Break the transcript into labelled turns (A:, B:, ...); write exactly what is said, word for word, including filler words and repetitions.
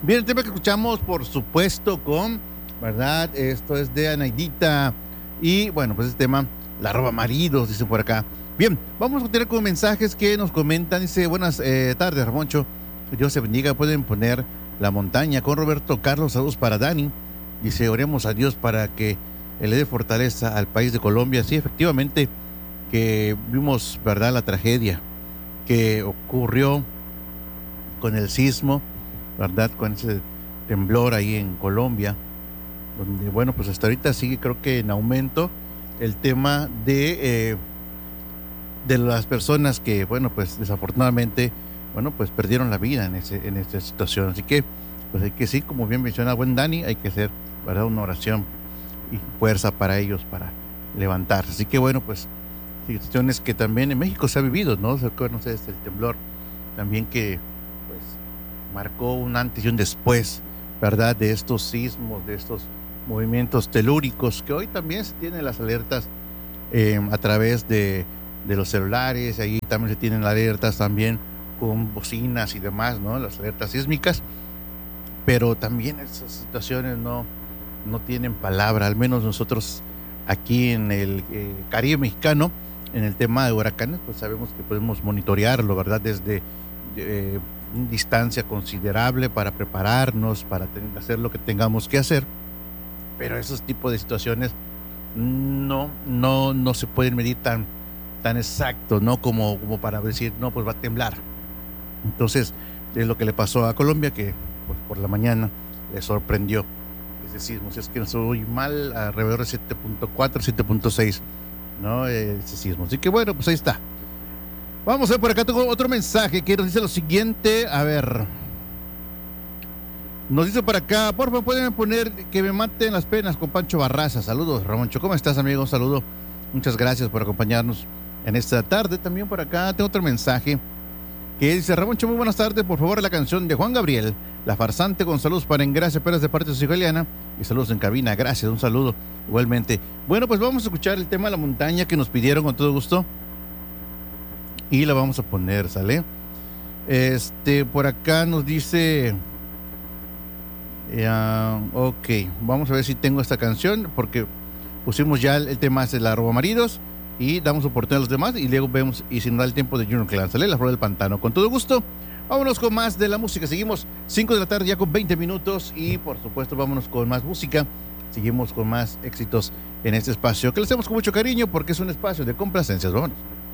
A: Bien, el tema que escuchamos, por supuesto, con, ¿verdad? Esto es de Anaidita. Y bueno, pues este tema, la roba maridos, dice por acá. Bien, vamos a continuar con mensajes que nos comentan. Dice, buenas eh, tardes, Ramoncho. Que Dios se bendiga. Pueden poner La Montaña con Roberto Carlos. Saludos para Dani. Dice, oremos a Dios para que le dé fortaleza al país de Colombia. Sí, efectivamente, que vimos, ¿verdad?, la tragedia que ocurrió con el sismo, ¿verdad?, con ese temblor ahí en Colombia, donde, bueno, pues hasta ahorita sigue, creo que en aumento el tema de eh, de las personas que, bueno, pues desafortunadamente, bueno, pues perdieron la vida en ese en esta situación. Así que, pues hay que, sí, como bien menciona buen Dani, hay que hacer, ¿verdad?, una oración y fuerza para ellos, para levantarse. Así que, bueno, pues situaciones que también en México se ha vivido, ¿no? Se acuerdan ustedes del temblor también, que pues marcó un antes y un después, ¿verdad?, de estos sismos, de estos movimientos telúricos, que hoy también se tienen las alertas eh, a través de, de los celulares. Ahí también se tienen alertas también con bocinas y demás, ¿no? Las alertas sísmicas, pero también esas situaciones no, no tienen palabra, al menos nosotros aquí en el eh, Caribe mexicano. En el tema de huracanes, pues sabemos que podemos monitorearlo, ¿verdad?, desde eh, una distancia considerable para prepararnos, para tener, hacer lo que tengamos que hacer. Pero esos tipos de situaciones no, no, no se pueden medir tan, tan exacto, ¿no? Como, como para decir, no, pues va a temblar. Entonces, es lo que le pasó a Colombia, que pues, por la mañana le sorprendió ese sismo. Si es que no soy mal, alrededor de siete punto cuatro, siete punto seis, ¿no? Ese sismo. Así que bueno, pues ahí está. Vamos a ver por acá, tengo otro mensaje que nos dice lo siguiente. A ver, nos dice por acá, por favor, pueden poner Que me maten las penas con Pancho Barraza. Saludos, Ramoncho. ¿Cómo estás, amigo? Un saludo. Muchas gracias por acompañarnos en esta tarde. También por acá tengo otro mensaje que dice, Ramoncho, muy buenas tardes. Por favor, la canción de Juan Gabriel, La Farsante, con saludos para Engracia Pérez de parte de su hija Eliana, y saludos en cabina. Gracias, un saludo igualmente. Bueno, pues vamos a escuchar el tema de La Montaña que nos pidieron con todo gusto y la vamos a poner, ¿sale? Este, por acá nos dice, uh, ok, vamos a ver si tengo esta canción, porque pusimos ya el, el tema de la roba maridos y damos oportunidad a los demás y luego vemos, y si no da el tiempo, de Junior Clan, ¿sale? La Flor del Pantano, con todo gusto. Vámonos con más de la música. Seguimos cinco de la tarde ya con veinte minutos y por supuesto vámonos con más música. Seguimos con más éxitos en este espacio que le hacemos con mucho cariño porque es un espacio de complacencias. Vámonos.